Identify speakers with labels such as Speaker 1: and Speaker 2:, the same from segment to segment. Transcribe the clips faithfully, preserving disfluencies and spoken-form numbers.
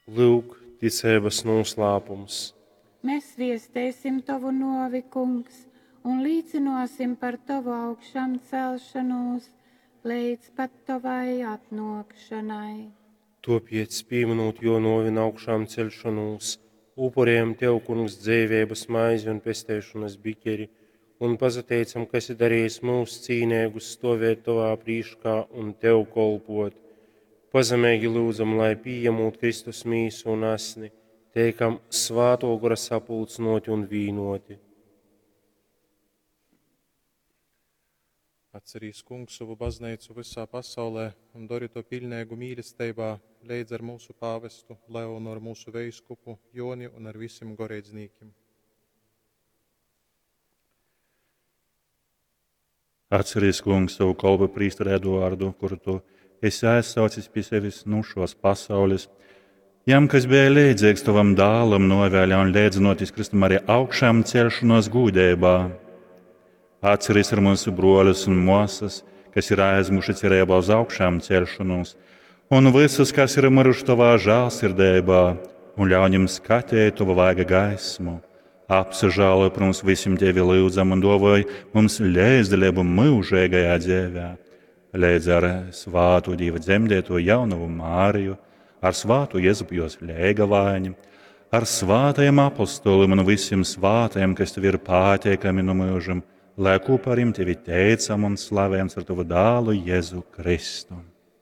Speaker 1: Lūk, ticības noslēpums.
Speaker 2: Mēs viestēsim tavu novi, kungs, un līdzinosim par tavu augšām celšanos, līdz pat tavai atnākšanai.
Speaker 1: Topiet pieminot jo novina augšām celšanos, upurējam tev, kungs, dzīvības maizi un pestēšanas biķeri, un pazateicam, kas ir darījis mūsu cīnēgus stovēt tavā prīškā un tev kolpot. Pazemēgi lūdzam, lai pieņemot Kristus mīsu un asni, teikam svāto gara sapulcnoti un vīnoti.
Speaker 3: Atcerīs, kungs, savu baznīcu visā pasaulē un dari to pilnīgu mīlestībā, līdz ar mūsu pāvestu, Leonu, ar mūsu veiskupu Joni un ar visiem gorēdzniekiem.
Speaker 4: Atcerīs, kungs, savu kalpu prīsteri Eduardu, kuru tu esi aizsaucis pie sevis no šos pasaules. Jam, kas bija līdzīgs tavam dālam, novēlē un līdzinoties Kristum arī augšām celšanos gūdībā. Atcerīs ar mūsu broļus un mosas, kas ir aizmuši cerībā uz augšām celšanos, un visus, kas ir miruši tavā žēlsirdībā, un ļauj viņam skatīt tavu vaiga gaismu. Apsažāloja par mums visiem Dievi lūdzam un dāvāj mums līdzdalību mūžīgajā dzīvē. Līdz ar svātu Dieva dzemdēto jaunavu Māriju, ar svātu Jēzupu jos Lēgavāņu, ar svātajiem apostoliem un visiem svātajiem, kas tev ir pātiekami no mūžam, lai kopā ar viņiem tevi teicam un slavējam ar tavu dālu Jēzu Kristu.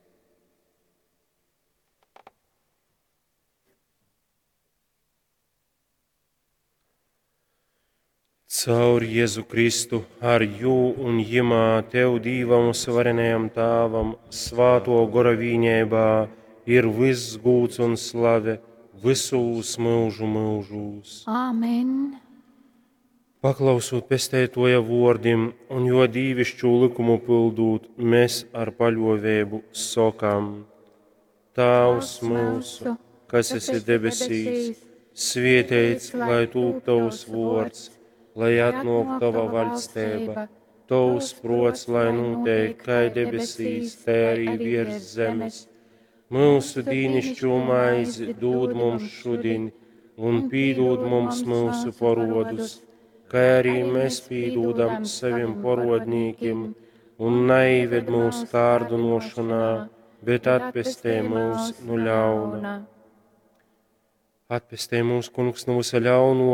Speaker 1: Caur Jēzu Kristu, ar jū un jimā tev Dīvam svarenajam tāvam, svāto gora vīņēbā, ir viss gūts un slave visus mūžu mūžus.
Speaker 2: Āmen!
Speaker 1: Paklausot pestētoja vārdim un jo dīvišķu likumu pildūt, mēs ar paļovēbu sokam. Tavs mūsu, kas esi debesīs, svētīts, lai tūp tavs vārds, lai atnāk tava valstība, tavs prots, lai notiek kā debesīs, tā arī virs zemes. Mūsu dīnišķo maizi dod mums šodien, un pīdod mums mūsu parodus, kā arī mēs pīdodam saviem parodnīkiem, un neieved mūsu kārdinošanā, bet atpestē mūs no ļauna. Atpestē mūs, kungs, no visa ļauno,